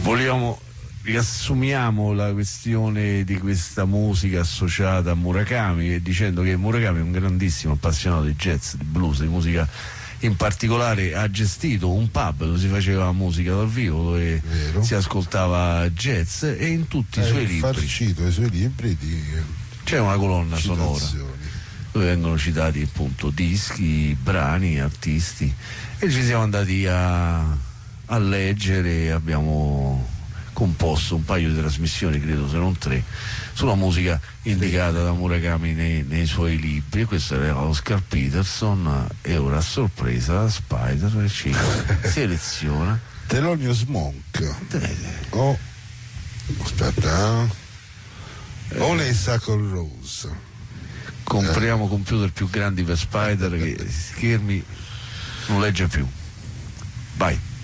riassumiamo la questione di questa musica associata a Murakami, dicendo che Murakami è un grandissimo appassionato di jazz, di blues, di musica. In particolare ha gestito un pub dove si faceva musica dal vivo, dove si ascoltava jazz, e in tutti i suoi libri, farcito i suoi libri c'è una colonna sonora dove vengono citati appunto dischi, brani, artisti, e ci siamo andati a leggere. Abbiamo composto un paio di trasmissioni, credo se non 3, sulla musica indicata da Murakami nei suoi libri. Questo era Oscar Peterson, e ora a sorpresa Spider ci seleziona Thelonious Monk aspetta, Honeysuckle Rose. Compriamo computer più grandi per Spider, che schermi non legge più. Vai.